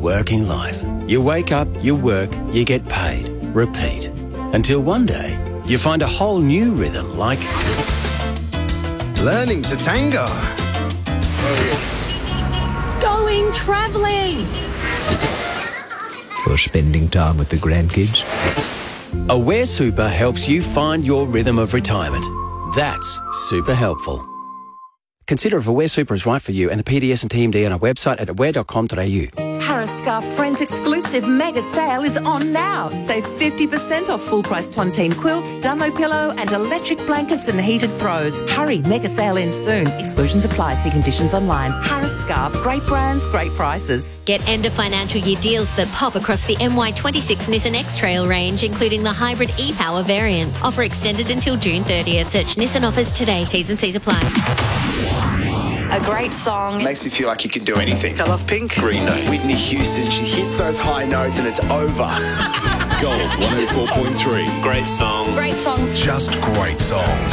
working life. You wake up, you work, you get paid. Repeat. Until one day, you find a whole new rhythm like learning to tango, going travelling, or spending time with the grandkids. Aware Super helps you find your rhythm of retirement. That's super helpful. Consider if Aware Super is right for you and the PDS and TMD on our website at aware.com.au. Harris Scarf Friends exclusive mega sale is on now. Save 50% off full price tontine quilts, Dumbo pillow and electric blankets and heated throws. Hurry, mega sale ends soon. Exclusions apply. See conditions online. Harris Scarf, great brands, great prices. Get end of financial year deals that pop across the MY26 Nissan X-Trail range, including the hybrid e-Power variants. Offer extended until June 30th. Search Nissan offers today. T's and C's apply. A great song. Makes you feel like you can do anything. I love Pink. Green note. Whitney Houston, she hits those high notes and it's over. Gold 104.3. Great song. Great songs. Just great songs.